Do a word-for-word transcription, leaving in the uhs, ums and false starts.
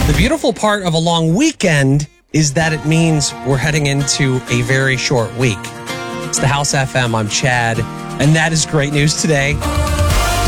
The beautiful part of a long weekend is that it means we're heading into a very short week. It's the House F M. I'm Chad, and that is great news today.